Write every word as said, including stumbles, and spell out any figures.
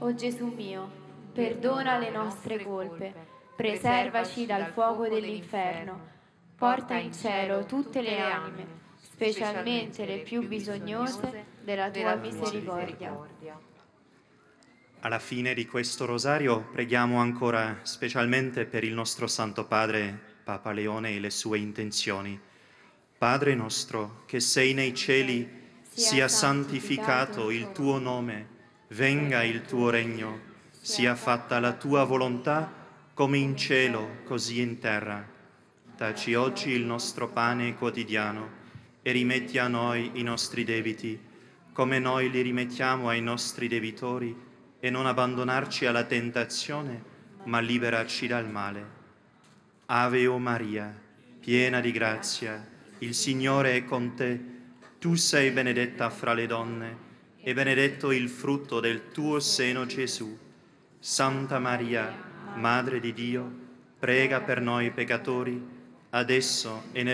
O Gesù mio, perdona le nostre colpe, preservaci dal fuoco dell'inferno, porta in cielo tutte le anime, specialmente le più bisognose della tua misericordia. Alla fine di questo rosario preghiamo ancora specialmente per il nostro Santo Padre, Papa Leone, e le sue intenzioni. Padre nostro, che sei nei cieli, sia santificato il tuo nome, venga il tuo regno, sia fatta la tua volontà, come in cielo, così in terra. Dacci oggi il nostro pane quotidiano e rimetti a noi i nostri debiti, come noi li rimettiamo ai nostri debitori, e non abbandonarci alla tentazione, ma liberaci dal male. Ave o Maria, piena di grazia, il Signore è con te. Tu sei benedetta fra le donne, e benedetto il frutto del tuo seno, Gesù. Santa Maria, Madre di Dio, prega per noi peccatori, adesso e nel